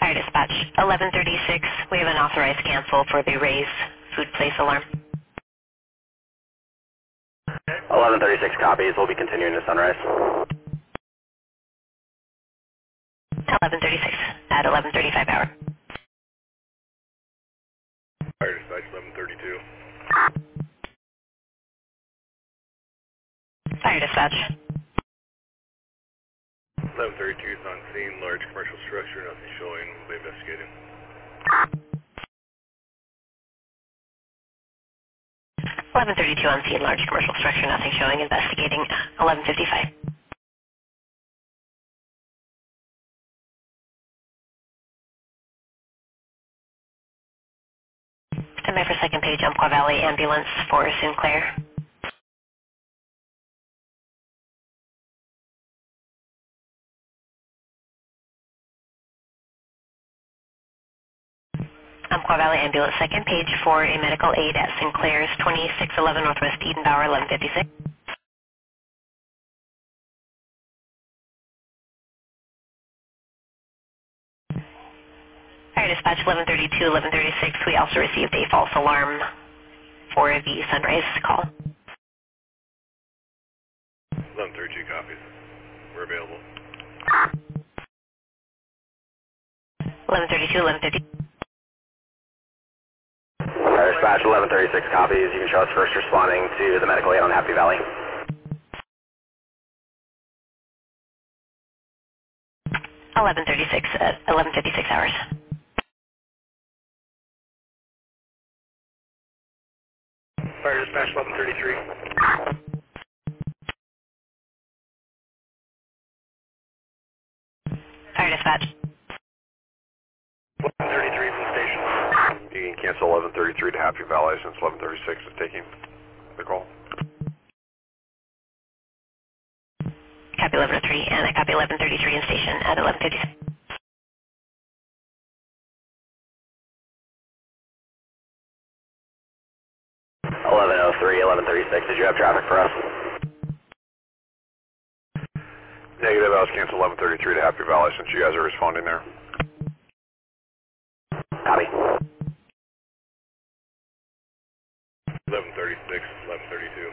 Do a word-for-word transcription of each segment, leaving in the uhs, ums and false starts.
Fire dispatch, eleven thirty-six. We have an authorized cancel for the Ray's food place alarm. eleven thirty-six copies. We'll be continuing to Sunrise. eleven thirty-six at eleven thirty-five hour. Fire dispatch, eleven thirty-two. Fire dispatch. eleven thirty-two is on scene, large commercial structure, nothing showing, we'll be investigating. eleven thirty-two on scene, large commercial structure, nothing showing, investigating. eleven fifty-five. Stand by for second page, Umpqua Valley Ambulance for Sinclair. Umpqua Valley Ambulance, second page for a medical aid at Sinclair's twenty-six eleven Northwest Edenbauer, eleven fifty-six. Fire dispatch, eleven thirty-two, eleven thirty-six. We also received a false alarm for the Sunrise call. eleven thirty-two copies. We're available. eleven thirty-two, eleven fifty. Fire dispatch, eleven thirty-six copies. You can show us first responding to the medical aid on Happy Valley. eleven thirty-six at eleven fifty-six hours. Fire dispatch, eleven thirty-three. Fire dispatch. eleven thirty-three from the station. You can cancel eleven thirty-three to Happy Valley since eleven thirty-six is taking the call. Copy eleven oh three, and I copy eleven thirty-three in station at eleven fifty-six. eleven oh three, eleven thirty-six. Did you have traffic for us? Negative, I was cancel eleven thirty-three to Happy Valley since you guys are responding there. Copy. eleven thirty-six, eleven thirty-two.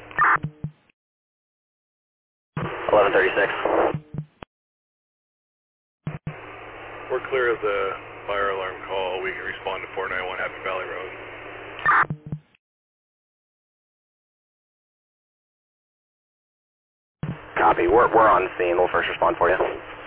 eleven thirty-six. We're clear of the fire alarm call. We can respond to four ninety-one Happy Valley Road. Copy. We're, we're on scene. We'll first respond for you.